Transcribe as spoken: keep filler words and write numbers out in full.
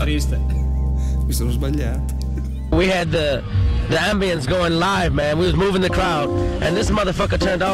triste. Mi sono sbagliato. We had the the ambience going live, man. We was moving the crowd, and this motherfucker turned off.